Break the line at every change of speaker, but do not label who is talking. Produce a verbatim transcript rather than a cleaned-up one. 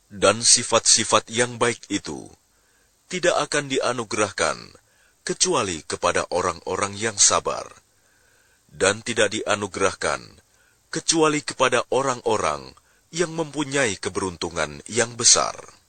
Dan sifat-sifat yang baik itu tidak akan dianugerahkan kecuali kepada orang-orang yang sabar, dan tidak dianugerahkan kecuali kepada orang-orang yang mempunyai keberuntungan yang besar.